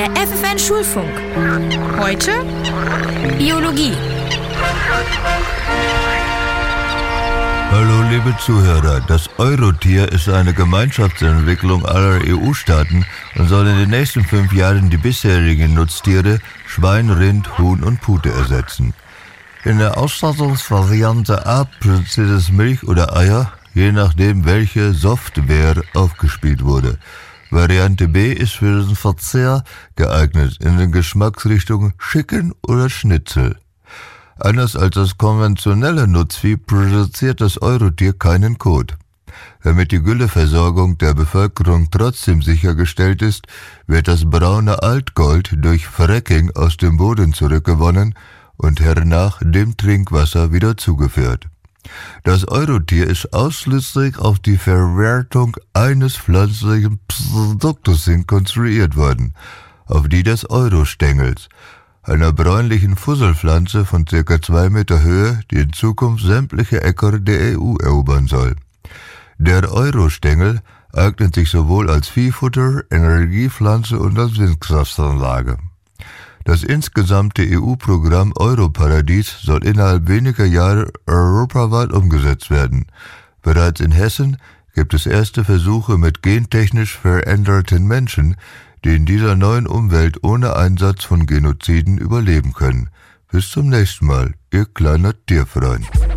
Der FFN Schulfunk. Heute Biologie. Hallo liebe Zuhörer, das Eurotier ist eine Gemeinschaftsentwicklung aller EU-Staaten und soll in den nächsten 5 Jahren die bisherigen Nutztiere Schwein, Rind, Huhn und Pute ersetzen. In der Ausstattungsvariante A produziert es Milch oder Eier, je nachdem welche Software aufgespielt wurde. Variante B ist für den Verzehr geeignet, in den Geschmacksrichtungen Chicken oder Schnitzel. Anders als das konventionelle Nutzvieh produziert das Eurotier keinen Kot. Damit die Gülleversorgung der Bevölkerung trotzdem sichergestellt ist, wird das braune Altgold durch Fracking aus dem Boden zurückgewonnen und hernach dem Trinkwasser wieder zugeführt. Das Eurotier ist ausschließlich auf die Verwertung eines pflanzlichen Produktes hin konstruiert worden, auf die des Eurostängels, einer bräunlichen Fusselpflanze von ca. 2 Meter Höhe, die in Zukunft sämtliche Äcker der EU erobern soll. Der Eurostängel eignet sich sowohl als Viehfutter, Energiepflanze und als Windkraftanlage. Das insgesamte EU-Programm Europaradies soll innerhalb weniger Jahre europaweit umgesetzt werden. Bereits in Hessen gibt es erste Versuche mit gentechnisch veränderten Menschen, die in dieser neuen Umwelt ohne Einsatz von Genoziden überleben können. Bis zum nächsten Mal, Ihr kleiner Tierfreund.